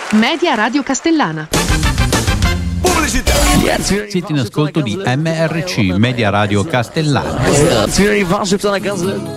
Media Radio Castellana. Pubblicità. Siete in ascolto di MRC, Media Radio Castellana. Signori, was op de